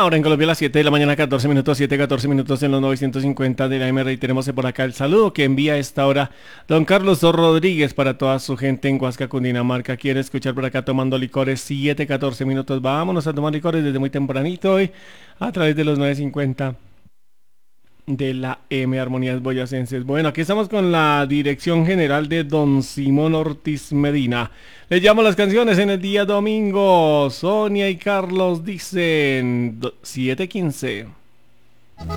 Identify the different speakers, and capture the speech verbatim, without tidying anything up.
Speaker 1: Ahora en Colombia a las siete de la mañana, catorce minutos, siete catorce minutos en los novecientos cincuenta de la M R. Y tenemos por acá el saludo que envía a esta hora don Carlos Rodríguez para toda su gente en Huasca, Cundinamarca. Quiere escuchar por acá tomando licores, siete catorce minutos. Vámonos a tomar licores desde muy tempranito hoy a través de los nueve cincuenta de la M Armonías Boyacenses. Bueno, aquí estamos con la dirección general de don Simón Ortiz Medina. Les llamo las canciones en el día domingo. Sonia y Carlos dicen siete quince.